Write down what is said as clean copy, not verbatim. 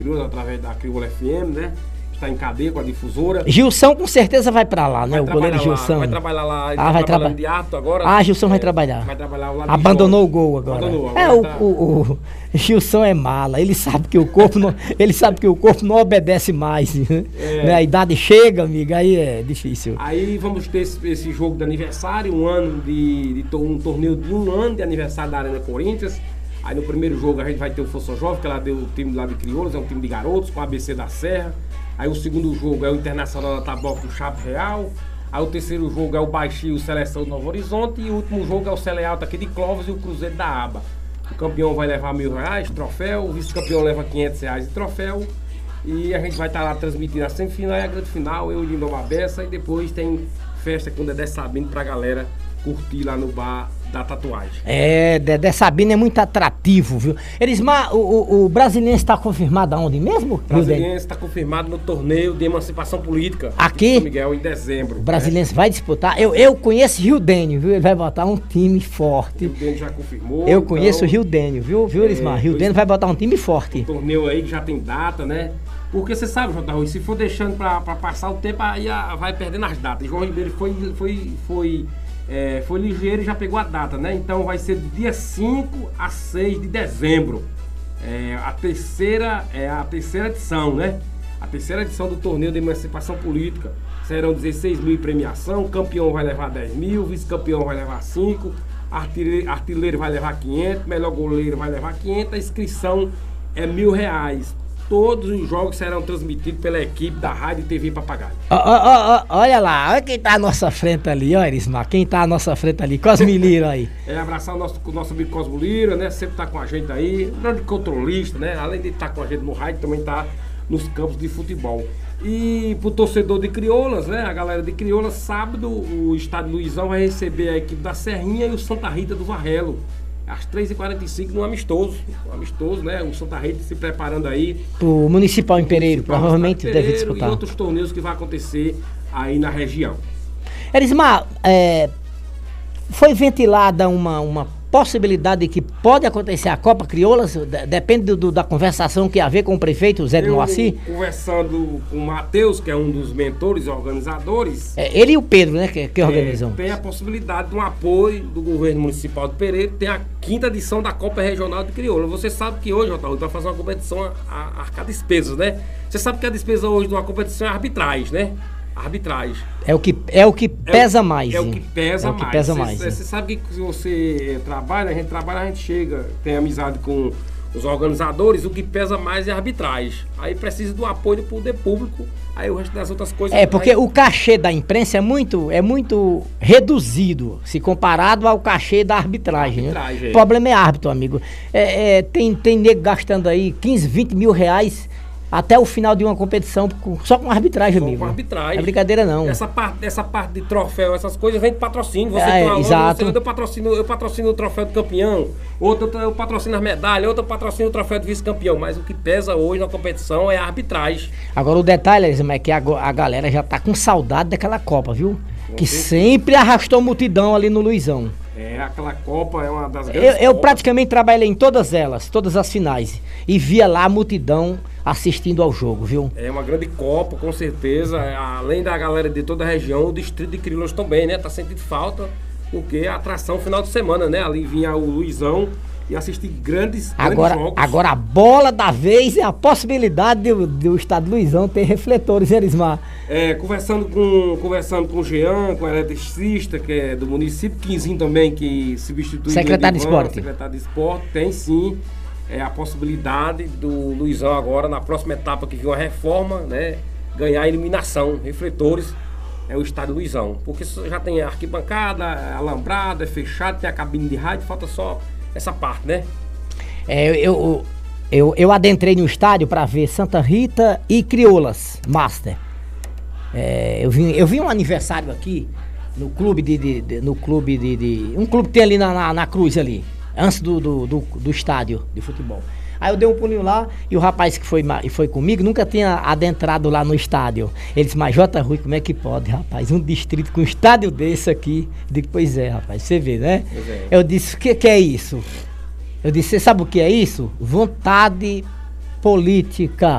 através da Crioula FM, né? Está em cadeia com a difusora. Gilson com certeza vai pra lá, né? Vai O goleiro trabalhar lá, Gilson. vai trabalhar lá, ele vai trabalhar de ato agora. Ah, Gilson vai trabalhar. Vai trabalhar lá de Abandonou Jorge. o gol agora. Abandonou, agora o Gilson é mala, ele sabe que o corpo não, ele sabe que o corpo não obedece mais, né? A idade chega, amiga, aí é difícil. Aí vamos ter esse jogo de aniversário, um torneio de 1 ano de aniversário da Arena Corinthians. Aí no primeiro jogo a gente vai ter o Força Jovem, que ela deu o time lá de Crioulas, é um time de garotos, com a ABC da Serra. Aí o segundo jogo é o Internacional da Taboca, o Chape Real. Aí o terceiro jogo é o Baixio, Seleção do Novo Horizonte. E o último jogo é o Celealto aqui de Clóvis e o Cruzeiro da Aba. O campeão vai levar R$1.000, troféu. O vice-campeão leva R$500 de troféu. E a gente vai estar lá transmitindo a semifinal e a grande final, eu e Lindon Abessa. E depois tem festa com o Dedé Sabino pra galera curtir lá no bar da tatuagem. Dedé Sabino é muito atrativo, viu? Elismar, o Brasiliense está confirmado aonde mesmo? O Brasiliense está confirmado no torneio de emancipação política aqui de São Miguel em dezembro. O Brasiliense vai disputar. Eu conheço Rio Dênio, viu? Ele vai botar um time forte. O Rio Dênio já confirmou. Eu conheço o Rio Dênio, viu, Elismar? Rio Dênio vai botar um time forte. Um torneio aí que já tem data, né? Porque você sabe, J. Rui, se for deixando para passar o tempo, aí vai perdendo as datas. João Ribeiro foi ligeiro e já pegou a data, né? Então vai ser de dia 5 a 6 de dezembro. A terceira edição, né? A terceira edição do torneio de emancipação política. Serão 16 mil em premiação, campeão vai levar 10 mil, vice-campeão vai levar 5, artilheiro vai levar 500, melhor goleiro vai levar 500, a inscrição é R$1.000. Todos os jogos serão transmitidos pela equipe da Rádio e TV Papagaio. Olha lá, olha quem tá à nossa frente ali, ó, Elismar. Quem tá à nossa frente ali, Cosme Lira aí. Abraçar o nosso amigo Cosmo Lira, né? Sempre tá com a gente aí, grande controlista, né? Além de estar com a gente no rádio, também tá nos campos de futebol. E pro torcedor de Crioulas, né? A galera de Crioulas, sábado, o Estádio Luizão vai receber a equipe da Serrinha e o Santa Rita do Varrelo. Às 3h45 no amistoso, né? O Santa Rita se preparando aí. O Municipal em Pereiro, provavelmente deve disputar. E outros torneios que vai acontecer aí na região. Elismar, foi ventilada uma possibilidade de que pode acontecer a Copa Crioulas? Depende da conversação que haver com o prefeito Zé de Moacir? Conversando com o Matheus, que é um dos mentores e organizadores. Ele e o Pedro, né, que organizam. Tem a possibilidade de um apoio do governo municipal de Pereira. Tem a 5ª edição da Copa Regional de Crioula. Você sabe que hoje, Otávio, vai fazer uma competição a arcar despesas, né? Você sabe que a despesa hoje de uma competição é arbitragem, né? Arbitragem. É o que pesa mais. É o que pesa mais. Você sabe que se você a gente chega, tem amizade com os organizadores, o que pesa mais é a arbitragem. Aí precisa do apoio do poder público, aí o resto das outras coisas... porque o cachê da imprensa é muito reduzido, se comparado ao cachê da arbitragem. Né? O problema é árbitro, amigo. Tem nego gastando aí 15, 20 mil reais até o final de uma competição só com arbitragem, amigo. Com arbitragem. Não é brincadeira, não. Essa parte de troféu, essas coisas, vem de patrocínio. Você exato. Eu patrocino o troféu do campeão, outro eu patrocino as medalhas, outro eu patrocino o troféu do vice-campeão. Mas o que pesa hoje na competição é a arbitragem. Agora o detalhe, é que a galera já tá com saudade daquela Copa, viu? Que sempre arrastou multidão ali no Luizão. Aquela Copa é uma das grandes Eu praticamente trabalhei em todas elas, todas as finais. E via lá a multidão assistindo ao jogo, viu? É uma grande Copa, com certeza. Além da galera de toda a região, o distrito de Crioulas também, né? Tá sentindo falta, porque a atração final de semana, né? Ali vinha o Luizão e assistir grandes jogos. Agora a bola da vez é a possibilidade do Estado Luizão ter refletores, Elismar. Conversando com o Jean, com o eletricista, que é do município, Quinzinho também, que substitui secretário de Esporte. Secretário de Esporte, tem sim a possibilidade do Luizão agora, na próxima etapa que viu uma reforma, né, ganhar iluminação, refletores, é o Estádio Luizão. Porque já tem arquibancada, alambrado, é fechado, tem a cabine de rádio, falta só essa parte, né? Eu adentrei no estádio para ver Santa Rita e Crioulas Master. Eu vi um aniversário aqui no clube um clube que tem ali na Cruz ali, antes do estádio de futebol. Aí eu dei um pulinho lá e o rapaz que foi comigo nunca tinha adentrado lá no estádio. Ele disse, mas J. Rui, como é que pode, rapaz? Um distrito com um estádio desse aqui. Eu digo, pois é, rapaz, você vê, né? Eu disse, o que é isso? Eu disse, você sabe o que é isso? Vontade política.